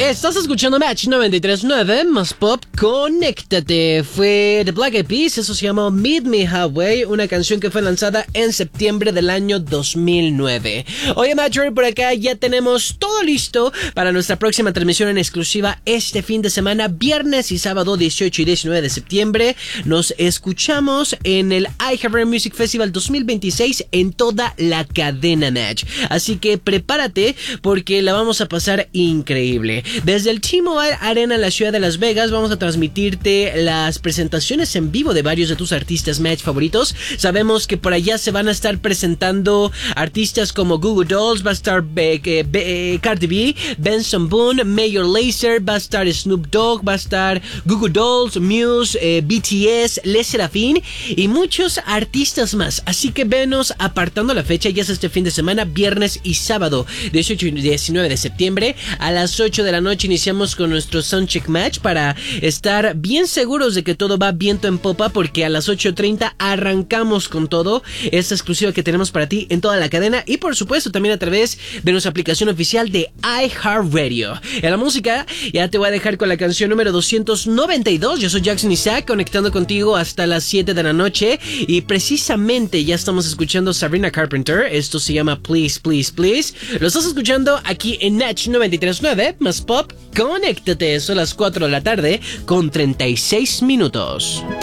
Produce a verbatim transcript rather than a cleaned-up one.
Estás escuchando Match noventa y tres punto nueve, más pop, conéctate. Fue The Black Eyed Peas, eso se llama Meet Me Halfway, una canción que fue lanzada en septiembre del año dos mil nueve. Oye, Matcher, por acá ya tenemos todo listo para nuestra próxima transmisión en exclusiva este fin de semana, viernes y sábado dieciocho y diecinueve de septiembre. Nos escuchamos en el iHeartRadio Music Festival dos mil veintiséis en toda la cadena Match. Así que prepárate porque la vamos a pasar increíble. Desde el T-Mobile Arena en la ciudad de Las Vegas vamos a transmitirte las presentaciones en vivo de varios de tus artistas Match favoritos. Sabemos que por allá se van a estar presentando artistas como Goo Goo Dolls, va a estar eh, eh, Cardi B, Benson Boone, Major Lazer, va a estar Snoop Dogg, va a estar Goo Goo Dolls, Muse, eh, B T S, Le Sserafim y muchos artistas más. Así que venos apartando la fecha, ya es este fin de semana, viernes y sábado, dieciocho y diecinueve de septiembre. A las ocho de la noche iniciamos con nuestro Soundcheck Match para estar bien seguros de que todo va viento en popa, porque a las ocho treinta arrancamos con todo. Esta exclusiva que tenemos para ti en toda la cadena y por supuesto también a través de nuestra aplicación oficial de iHeartRadio. En la música ya te voy a dejar con la canción número doscientos noventa y dos. Yo soy Jackson Isaac, conectando contigo hasta las siete de la noche y precisamente ya estamos escuchando Sabrina Carpenter. Esto se llama Please, Please, Please. Lo estás escuchando aquí en Match noventa y tres punto nueve más pop. Conéctate, son las cuatro de la tarde con treinta y seis minutos.